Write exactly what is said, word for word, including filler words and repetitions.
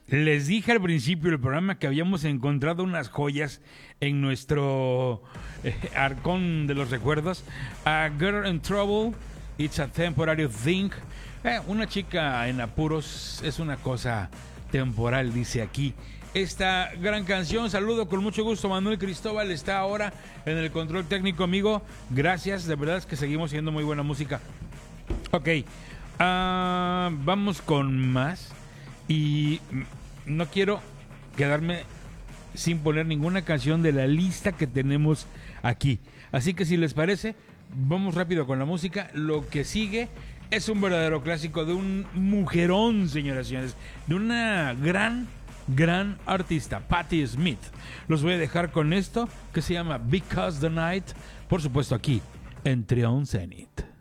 Les dije al principio del programa que habíamos encontrado unas joyas en nuestro eh, arcón de los recuerdos. A Girl in Trouble, It's a Temporary Thing. Eh, una chica en apuros es una cosa temporal, dice aquí. Esta gran canción, saludo con mucho gusto. Manuel Cristóbal está ahora en el control técnico, amigo. Gracias, de verdad es que seguimos siendo muy buena música. Ok, uh, vamos con más. Y no quiero quedarme sin poner ninguna canción de la lista que tenemos aquí. Así que si les parece, vamos rápido con la música. Lo que sigue es un verdadero clásico de un mujerón, señoras y señores. De una gran, gran artista, Patti Smith. Los voy a dejar con esto que se llama Because the Night. Por supuesto aquí, en Trion Zenith.